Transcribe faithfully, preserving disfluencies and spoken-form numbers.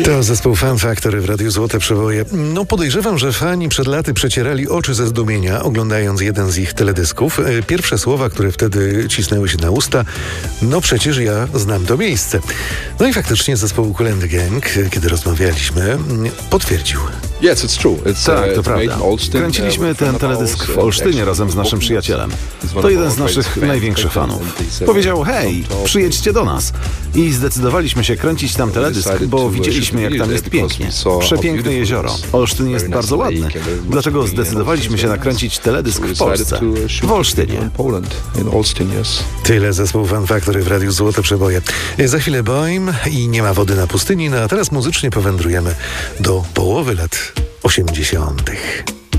To zespół Fun Factory w Radiu Złote Przeboje. No podejrzewam, że fani przed laty przecierali oczy ze zdumienia, oglądając jeden z ich teledysków. Pierwsze słowa, które wtedy cisnęły się na usta: no przecież ja znam to miejsce. No i faktycznie zespół Kool and the Gang, kiedy rozmawialiśmy, potwierdził. Tak, to prawda. Kręciliśmy ten teledysk w Olsztynie razem z naszym przyjacielem. To jeden z naszych największych fanów. Powiedział: hej, przyjedźcie do nas. I zdecydowaliśmy się kręcić tam teledysk, bo widzieliśmy, jak tam jest pięknie. Przepiękne jezioro. Olsztyn jest bardzo ładny. Dlatego zdecydowaliśmy się nakręcić teledysk w Polsce, w Olsztynie. Tyle zespół Fun Factory w Radiu Złote Przeboje. Za chwilę Boim i Nie ma wody na pustyni, no a teraz muzycznie powędrujemy do połowy lat osiemdziesiątych.